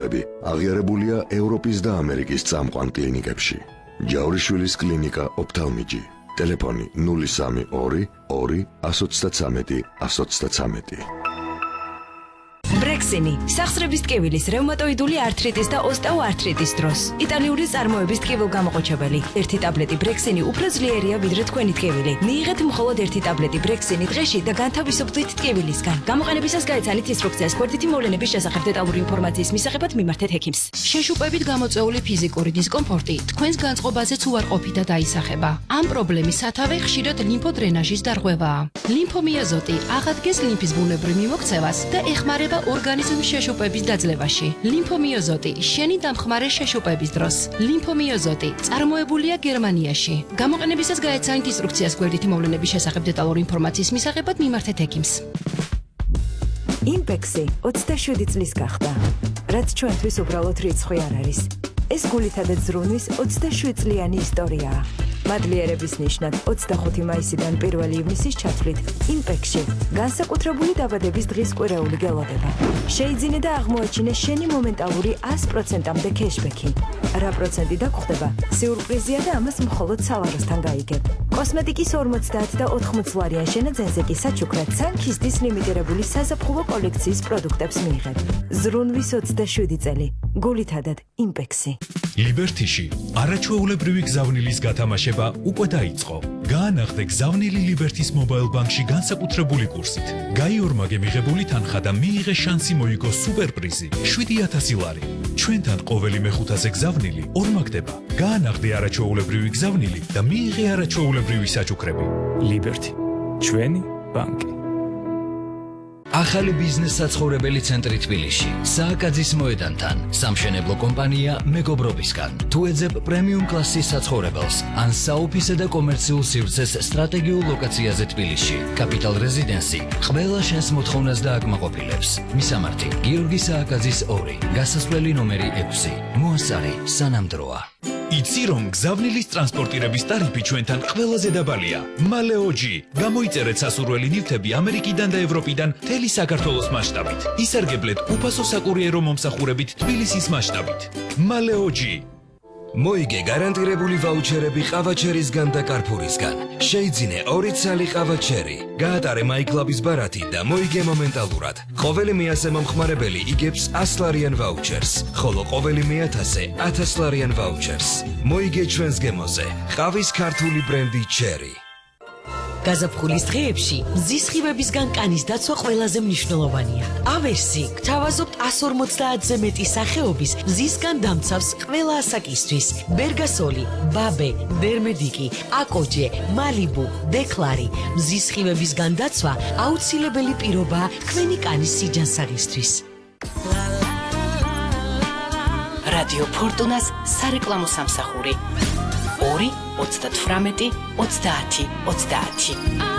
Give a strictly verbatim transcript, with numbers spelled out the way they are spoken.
აღიარებულია ევროპის და ამერიკის წამყვან კლინიკებში. ჯავრიშვილის კლინიკა ოფთალმიჯი. ტელეფონი ნული სამი ორი ორი εκατო ოცდათვრამეტი εκατო ოცდათვრამეტი. ბრექსინი სახსრების ტკივილის, რევმატოიდული ართრიტის და ოსტეოართრიტის დროს. იტალიური წარმოების ტკივილგამოყოჩებელი. ერთი ტაბლეტი ბრექსინი უფრო ძლიერია ვიდრე თქვენი ტკივილი. მიიღეთ მხოლოდ ერთი ტაბლეტი ბრექსინი დღეში და განთავისუფლდით ტკივილისგან. გამოყენებისას გაეცანით ინსტრუქციას გვერდითი მოვლენების შესახებ დეტალური ინფორმაციის მისაღებად მიმართეთ ექიმს. შეშუპებით გამოწვეული ფიზიკური დისკომფორტი თქვენს განწყობაზეც უარყოფით და დაისახება. ამ პრობლემის სათავე ხშირად ლიმფოდრენაჟის დარღვევაა. ლიმფომიოზოტი აღადგენს ლიმფის ბუნებრივ მიმოქცევას და ეხმარება ორგანიზმის შეშუპების დაძლევაში. ლიმფომიოზოტი შენი დამხმარე შეშუპების დროს. ლიმფომიოზოტი წარმოებულია გერმანიაში. გამოყენებისას გაეცანით ინსტრუქციას გვერდითი მოვლენების შესახებ დეტალური ინფორმაციის მისაღებად მიმართეთ ექიმს. იმპექსი ოცდაშვიდი წლის გახდა. რაც ჩვენთვის უბრალოდ რიცხვი არ არის. ეს გულითადაც ზრუნვის ოცდაშვიდ წლიანი ისტორიაა. მადლიერების ნიშნად ოცდახუთი მაისიდან პირველი ივნისის ჩათვლით იმპექსში განსაკუთრებული დაბადების დღის კვირეული გელოდება. შეიძინე და აღმოაჩინე შენი მომენტალური ას პროცენტამდე кэშბექი. რა პროცენტი დაგხვდება? სიურპრიზია და ამას მხოლოდ სალაროსთან გაიგებ. კოსმეტიკის ორმოცდაათ და ოთხმოცი ლარიან შენაძენზე კი საჩუქრად სანქისტის ლიმიტირებული საზაფხულო კოლექციის პროდუქტებს მიიღებ. ზრუნვის ოცდაშვიდი წელი. გულითადად იმპექსი. ლიბერთიში არაჩვეულებრივი გზავნილის გათამაშება უკვე დაიწყო. გაანახდე გზავნილი ლიბერთის მობაილ ბანკში განსაკუთრებული კურსით. გაიორმაგე მიღებული თანხა და მიიღე შანსი მოიგო სუპერპრიზი შვიდი ათასი ლარი. ჩვენთან ყოველი მეხუთაზე გზავნილი ორმაგდება. გაანახდე არაჩვეულებრივი გზავნილი და მიიღე არაჩვეულებრივი საჩუქრები. ლიბერთი, ჩვენი ბანკი. ახალი ბიზნეს საცხოვრებელი ცენტრი თბილისში, სააკაძის მოედანთან, სამშენებლო კომპანია მეგობრობისგან. თუ ეძებ პრემიუმ კლასის საცხოვრებელს, ან საოფისე და კომერციულ სივრცეს სტრატეგიულ ლოკაციაზე თბილისში, კაპიტალ რეზიდენსი ყველა შენს მოთხოვნას დააკმაყოფილებს. მისამართი: გიორგი სააკაძის ორი, გასასვლელი ნომერი ექვსი. მოასწარი სანამდროა. იცი რომ გზავნილის ტრანსპორტირების ტარიფი ჩვენთან ყველაზე დაბალია. მალეოჯი. გამოიწერეთ სასურველი ნივთები ამერიკიდან და ევროპიდან მთელი საქართველოს მასშტაბით. ისარგებლეთ უფასო საკურიერო მომსახურებით თბილისის მასშტაბით. მალეოჯი. მოიგე გარანტირებული ვაუჩერები ყავაჩერისგან და კარფურისგან. შეიძინე ორი ცალი ყავაჩერი. გაატარე მაიკლაბის ბარათი და მოიგე მომენტალურად. ყოველი მეათე მომხმარებელი იგებს ას ლარიან ვაუჩერს, ხოლო ყოველი მეათასე ათას ლარიან ვაუჩერს. მოიგე ჩვენს გემოზე. ყავის ქართული ბრენდი ჩერი. გაზაფხულის დღეებში მზის სხივებისგან კანის დაცვა ყველაზე მნიშვნელოვანია. ავერსი გთავაზობთ ას ორმოცდაათზე მეტი სახეობის მზისგან დამცავს ყველა ასაკისთვის. ბერგასოლი, ბაბე, დერმედიკი, აკოჯე, მალიბუ, დეკლარი. მზის სხივებისგან დაცვა აუცილებელი პირობაა თქვენი კანის სიჯანსაღისთვის. რადიო ფორტუნას სარეკლამო სამსახური. ორი ოცდათვრამეტი ოცდაათი ოცდაათი.